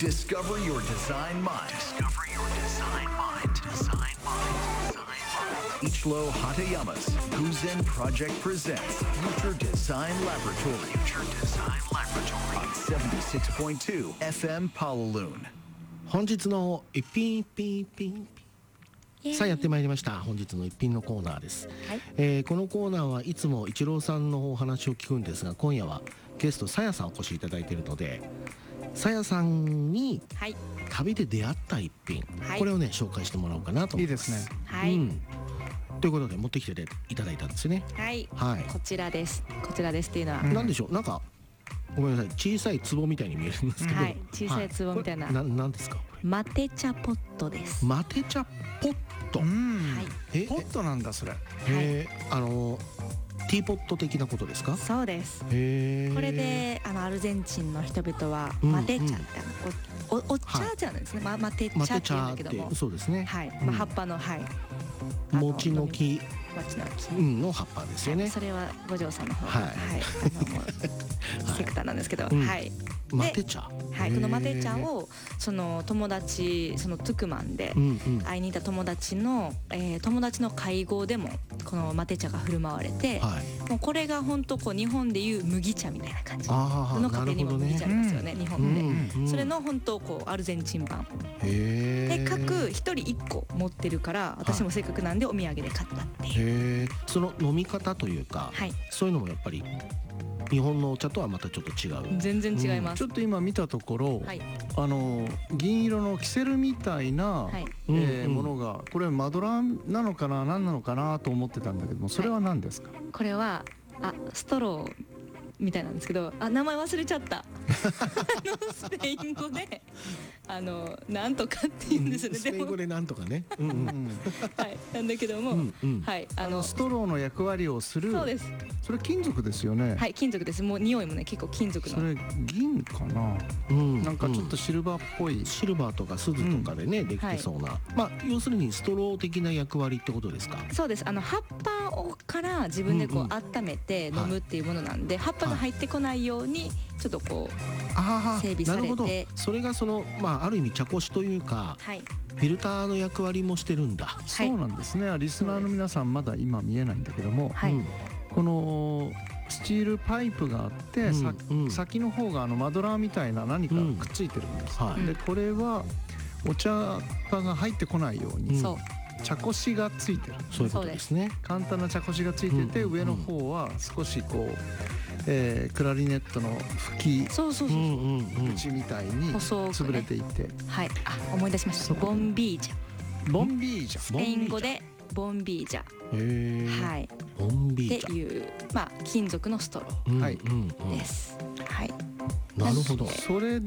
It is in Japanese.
Discover your design mind. Discover your design mind. Design mind. Ichiro Hatayama's Guzen Project presents Future Design Laboratory. Future Design Laboratory on 76.2 FM Pawaloon. 本日の一品一品一品さあやってまいりました。本日の一品のコーナーです、はい。このコーナーはいつもイチローさんのお話を聞くんですが、今夜はゲストさやさんお越しいただいているので、さやさんに旅で出会った一品、はい、これをね紹介してもらおうかなと思います。 いいですね。 はい、ということで持ってきていただいたんですね。 はい、はい、こちらです。こちらですっていうのは、 なんでしょう、なんかごめんなさい、小さい壺みたいに見えるんですけど、 はい、小さい壺みたいな、 なんですか？ マテ茶ポットです。 マテ茶ポット、 はい、ポットなんだそれ。 ティーポット的なことですか？ そうです。これでアルゼンチンの人々はマテ茶ってお茶じゃないですね。マテ茶って言うんだけども、 そうですね。 はい、葉っぱの餅の木の葉っぱですよね。 それは五条さんの方、セクターなんですけど、はい。 マテ茶、 はい、このマテ茶をその友達、そのトゥクマンで会いに行った友達の会合でもこのマテ茶が振る舞われて、もうこれが本当こう日本でいう麦茶みたいな感じ。どの家庭にも麦茶ありますよね、日本で。それの本当こうアルゼンチン版で、各一人一個持ってるから、私もせっかくなんでお土産で買ったっていう。 その飲み方というか、そういうのもやっぱり日本のお茶とはまたちょっと違う。 全然違います。 ちょっと今見たところ、銀色のキセルみたいなものが、これマドラーなのかな、何なのかなと思ってたんだけども、それは何ですか？ これはストローみたいなんですけど、名前忘れちゃったスペイン語でなんとかって言うんですよね。 スペイン語でなんとかね。 はい、なんだけども、はい、 ストローの役割をする。 そうです。 それ金属ですよね。 はい、金属です。もう匂いもね結構金属の。 それ銀かな。なんかちょっとシルバーっぽい。 シルバーとかスズとかでねできてそうな。まあ要するにストロー的な役割ってことですか？ そうです。葉っぱから自分でこう温めて飲むっていうものなんで、葉っぱが入ってこないようにちょっとこう整備されて。 それがそのある意味茶こしというか、フィルターの役割もしてるんだ。 そうなんですね。リスナーの皆さんまだ今見えないんだけども、このスチールパイプがあって、先の方がマドラーみたいな何かくっついてるんです。でこれはお茶っ葉が入ってこないように茶こしがついてる。 そういうことですね。 簡単な茶こしがついてて、上の方は少しこうクラリネットの吹き口みたいに潰れていて、 はい、思い出しました。ボンビージャ。 ボンビージャ。 スペイン語でボンビージャ。はい。 ボンビージャっていう金属のストローです。はい。 なるほど。 それ